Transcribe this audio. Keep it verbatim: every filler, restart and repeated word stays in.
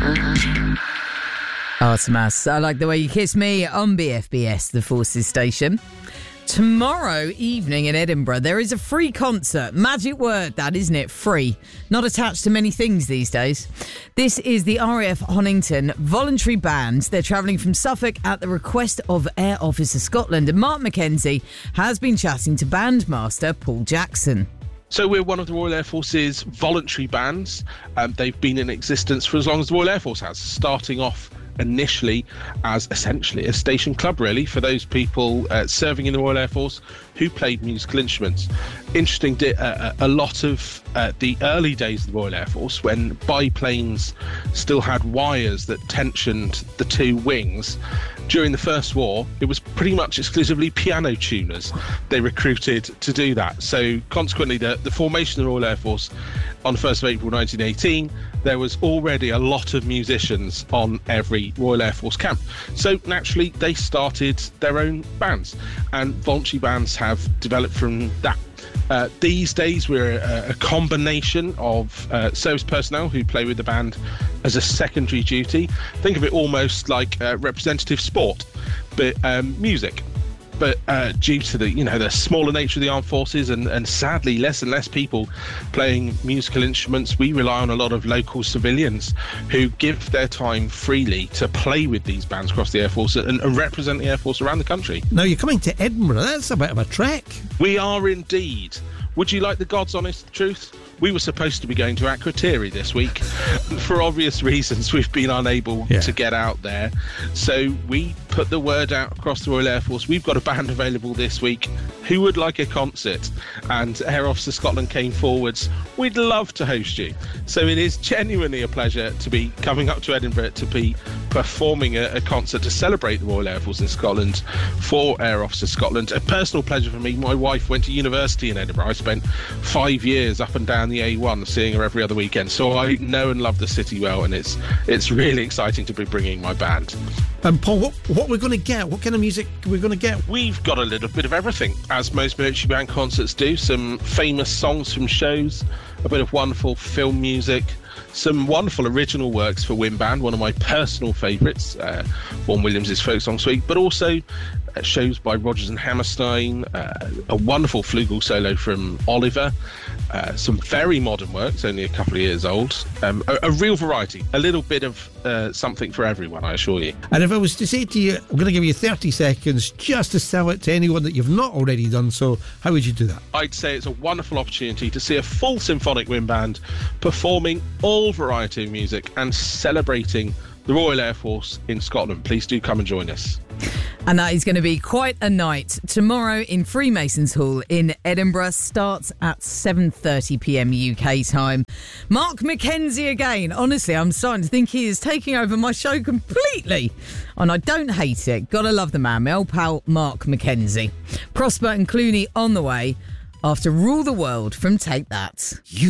Artemis, I Like the Way You Kiss Me on B F B S, the Forces station. Tomorrow evening in Edinburgh, there is a free concert. Magic word, that, isn't it? Free. Not attached to many things these days. This is the R A F Honington Voluntary Band. They're travelling from Suffolk at the request of Air Officer Scotland. And Mark Mackenzie has been chatting to bandmaster Paul Jackson. So we're one of the Royal Air Force's voluntary bands. Um, they've been in existence for as long as the Royal Air Force has, starting off initially as essentially a station club, really, for those people uh, serving in the Royal Air Force who played musical instruments. Interesting, uh, a lot of uh, the early days of the Royal Air Force, when biplanes still had wires that tensioned the two wings, during the First War, it was pretty much exclusively piano tuners they recruited to do that. So consequently, the, the formation of the Royal Air Force on the first of April nineteen eighteen, there was already a lot of musicians on every Royal Air Force camp. So naturally, they started their own bands, and voluntary bands have developed from that. Uh, these days, we're a, a combination of uh, service personnel who play with the band as a secondary duty. Think of it almost like uh, representative sport, but um, music. But uh, due to the, you know, the smaller nature of the armed forces and, and sadly less and less people playing musical instruments, we rely on a lot of local civilians who give their time freely to play with these bands across the Air Force and, and represent the Air Force around the country. Now, you're coming to Edinburgh. That's a bit of a trek. We are indeed. Would you like the God's honest truth? We were supposed to be going to Akrotiri this week. For obvious reasons, we've been unable yeah. to get out there. So we put the word out across the Royal Air Force. We've got a band available this week. Who would like a concert? And Air Officer Scotland came forwards. We'd love to host you. So it is genuinely a pleasure to be coming up to Edinburgh to be performing a, a concert to celebrate the Royal Air Force in Scotland for Air Officer Scotland. A personal pleasure for me. My wife went to university in Edinburgh. I spent five years up and down the A one, seeing her every other weekend. So I know and love the city well, and it's it's really exciting to be bringing my band. And Paul, what what we're going to get? What kind of music we're going to get? We've got a little bit of everything, as most military band concerts do. Some famous songs from shows, a bit of wonderful film music, some wonderful original works for wind band, one of my personal favourites, uh, Vaughan Williams' Folk Song Suite, but also uh, shows by Rodgers and Hammerstein, uh, a wonderful flugel solo from Oliver, uh, some very modern works, only a couple of years old, um, a, a real variety, a little bit of uh, something for everyone, I assure you. And if I was to say to you, I'm going to give you thirty seconds just to sell it to anyone that you've not already done so, how would you do that? I'd say it's a wonderful opportunity to see a full symphonic wind band performing all variety of music and celebrating the Royal Air Force in Scotland. Please do come and join us. And that is going to be quite a night. Tomorrow in Freemasons Hall in Edinburgh, starts at seven thirty p m U K time. Mark Mackenzie again. Honestly, I'm starting to think he is taking over my show completely. And I don't hate it. Gotta love the man, my old pal Mark Mackenzie. Prosper and Clooney on the way after Rule the World from Take That. You